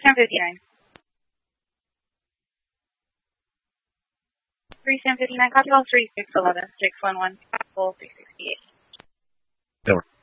3759. 3759, copy call 3611, 611, call 668. Over.